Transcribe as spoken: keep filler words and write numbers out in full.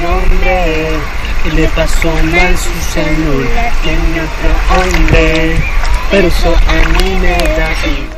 nombre. Y le pasó mal su celular, tiene otro hombre. Pero eso a mí me da igual.